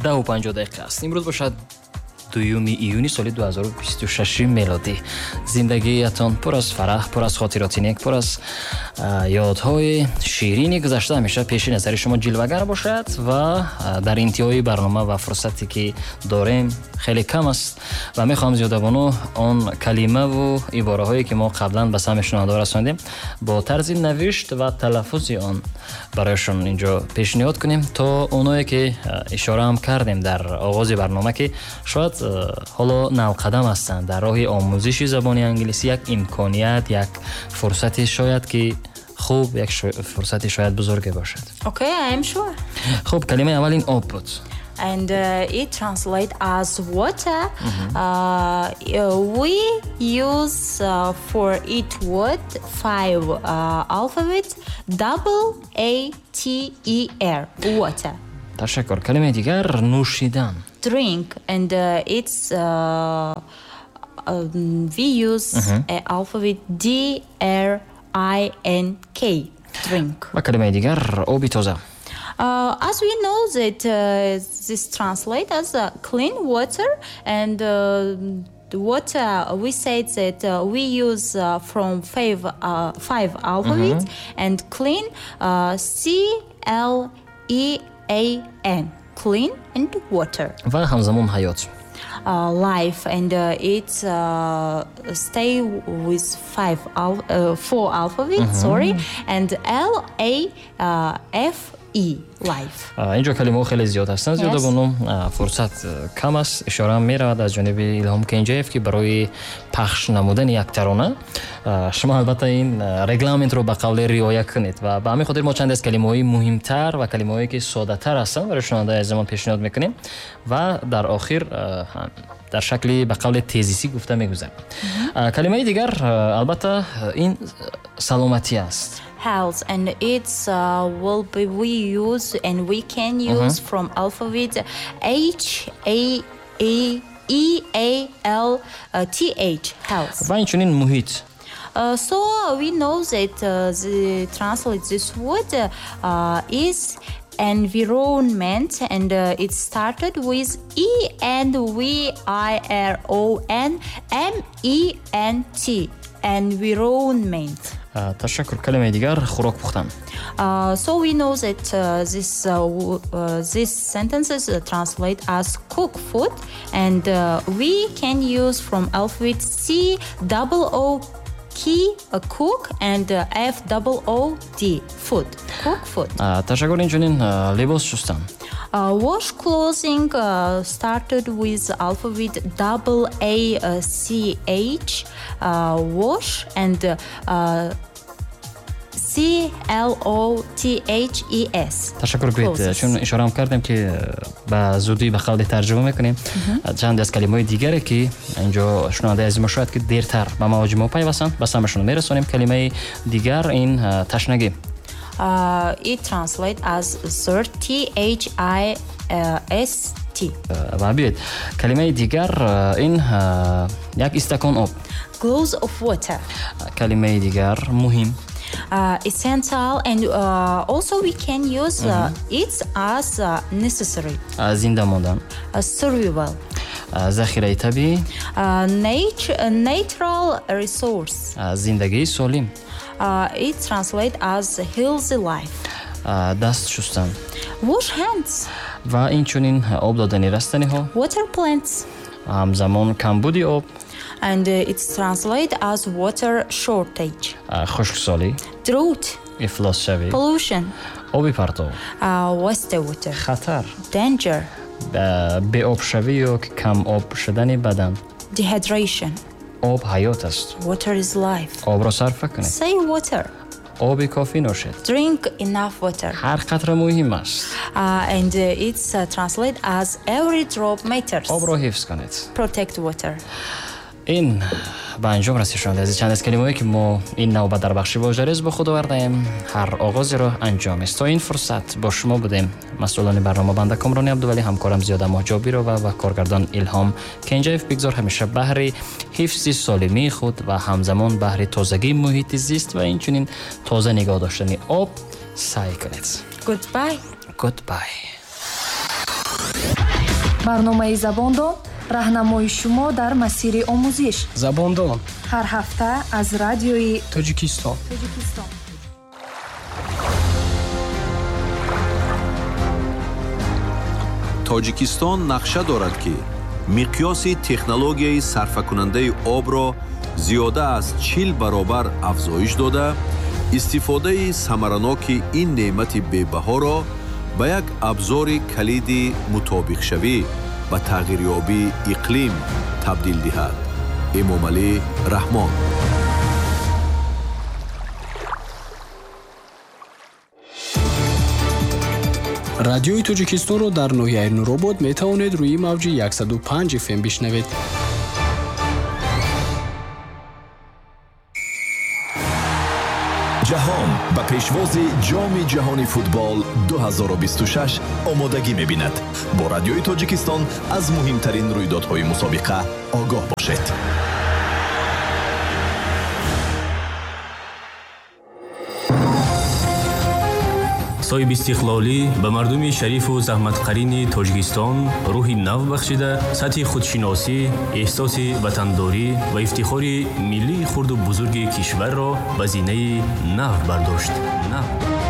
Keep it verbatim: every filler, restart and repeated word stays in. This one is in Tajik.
даҳу панҷоҳ дақиқа аст. Имрӯз бошад дуюми июни соли ду ҳазору бисту шаш мелодӣ. Зиндагиятон пур аз фараҳ, пур аз хотироти нек, пур аз ёдҳои ширини гузашта ҳамеша пеши назари шумо ҷилвагар бошад ва дар интиҳои барнома ва фурсате ки дорем хеле кам аст ва мехоҳам зиёдабону он калимаву ибораҳое ки мо қаблан ба самъи шунавандаҳо расондем бо тарзи навишт ва талаффузи он барояшон инҷо пешниҳод кунем то оное ки ишораам кардем дар оғози барнома ки шояд ҳоло навқадам ҳастанд дар роҳи омӯзиши забони англисӣ, як имконият, як фурсати шояд ки хуб, як фурсати шояд бузурге бошад. Okay, I am sure. Хуб, калимаи аввал ин об буд. And uh, it translates as water. Mm-hmm. Uh, we use uh, for it word five uh, alphabets double A T E R water. Ташаккур. Калимаи дигар нӯшидан. Drink, and uh, it's uh, um, we use mm-hmm. a alphabet D R I N K. Drink. Ва калимаи дигар оби тоза. Uh, as we know that uh, this translates as uh, clean water, and uh, the water we say that uh, we use uh, from five uh, five alphabets mm-hmm. and clean uh, C L E A N, clean and water. Ва ҳамзамон ҳаёт. Uh, life, and uh, it's uh, stay with five al- uh, four alphabets. Mm-hmm. Sorry, and L A uh, F E life. اینجا کلمه‌ها خیلی زیاد هستند. زیاد بونم فرصت کم است. اشاره می‌رود از جانب ایلهام کنجیف که برای پخش نمودن یک ترانه شما البته این رگلامنت رو به قول رعایت کنید و به همین خاطر ما چند از کلمه‌های مهمتر و کلمه‌هایی که ساده‌تر هستند برای شنونده عزیزمان پیشنهاد می‌کنیم و در آخر در شکلی به قول تیزیسی گفته می‌گذاریم. کلمه دیگر البته این سلامتی است. Health, and it's uh, will be we use and we can use uh-huh. from alphabet H A A E A L uh, T H health. و اینچنین محیط. Uh, so we know that uh, the translate this word uh, is environment, and uh, it started with E N V I R O N M E N T, environment. تشکر. کلمه دیگر خوراک پختن. Uh, so we know that uh, this uh, w- uh, these sentences uh, translate as cook food, and uh, we can use from alphabet C double O key uh, cook, and uh, F double O D food, cook food. تشکر. اینجونین لباس شستن. Uh, wash clothing uh, started with alphabet double A uh, C H uh, wash, and uh, C L O T H E S. تشکر گوید. چون اشاره هم کردیم که با زودی به قول ترجمه میکنیم چند از کلمه‌های دیگری که اینجا شنونده از ما شاید که دیرتر به مواجه ما پیوستند به سمشون میرسونیم. کلمه دیگر این تشنگی. Uh, it translates as T H I S T. و بیاید کلمه دیگر این یک استکان آب. Glass of water. کلمه دیگر مهم. Uh, essential, and uh, also we can use uh, it as uh, necessary. زنده ماندن. Uh, survival. ذخیره طبیعی. Uh, nature, uh, natural resource. زندگی سالم. Uh, it translates as healthy life. دست شستن. Wash hands. و اینچنین آب دادنی رستنی ها. Water plants. همزمان کمبودی آب. And uh, it's translated as water shortage. خشکسالی. Drought. افلاس شوی. Pollution. آبی پرتو. Uh, waste water. خطر. Danger. به آب شوی یا کم آب شدن بدن. Dehydration. آب حیات است. Water is life. آب را صرف کنید. Say water. آب کافی نوشید. Drink enough water. هر قطره مهم است. Uh, and uh, it's uh, translated as every drop matters. آب را حفظ کنید. Protect water. این به انجام رسید شده از چند از کلمه‌ای که ما این نوبت در بخش واژه‌ریز با خود آوردیم هر آغازی را انجام است. تا این فرصت با شما بودیم مسئولان برنامه بنده کامرانی عبدولی، همکارم زیاده ماجابی رو و, و کارگردان الهام کنجیف. بگذار همیشه بهر حفظ سالمی خود و همزمان بهر تازگی محیط زیست و اینچنین تازه نگاه داشتن آب سعی کنید. Goodbye. Goodbye. барномаи Забондон раҳнамои шумо дар масири омӯзиш. Забондон ҳар ҳафта аз радиои Тоҷикистон. Тоҷикистон. тоҷикистон нақша дорад ки миқёси технологияи сарфакунандаи обро зиёда аз чил баробар афзоиш дода, истифодаи самараноки ин неъмати бебаҳоро ба як абзори калиди мутобиқшавӣ ба тағйирёбии иқлим табдил диҳад. эмомалӣ раҳмон. радиои Тоҷикистонро дар ноҳияи Нуробод метавонед рӯи мавҷи яксаду панҷ эф эм бишнавед. ҷаҳон ба пешвози ҷоми ҷаҳони футбол ду ҳазор و бисту шаш омодагӣ мебинад. бо радиои Тоҷикистон аз муҳимтарин рӯйдодҳои мусобиқа огоҳ бошед. соҳиби истиқлолӣ ба мардуми шарифу заҳматқарини Тоҷикистон рӯҳи нав бахшида, сатҳи худшиносӣ, эҳсоси ватандорӣ ва ифтихори миллии хурду бузурги кишварро ба зинаи нав бардошт. Нав.